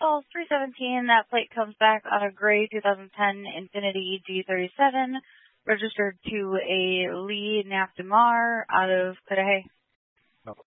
Falls 317. That plate comes back on a gray 2010 Infiniti G37, registered to a Lee Naftamar out of Cudahy.